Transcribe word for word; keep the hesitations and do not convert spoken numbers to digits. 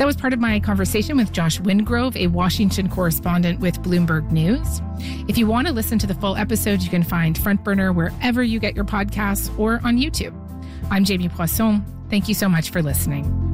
That was part of my conversation with Josh Wingrove, a Washington correspondent with Bloomberg News. If you want to listen to the full episode, you can find Front Burner wherever you get your podcasts or on YouTube. I'm Jamie Poisson. Thank you so much for listening.